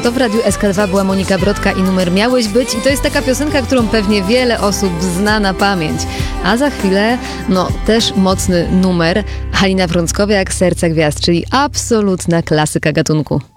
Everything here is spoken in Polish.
To w Radiu SK2 była Monika Brodka i numer Miałeś być. I to jest taka piosenka, którą pewnie wiele osób zna na pamięć. A za chwilę, też mocny numer. Halina Frąckowiak, Serce Gwiazd, czyli absolutna klasyka gatunku.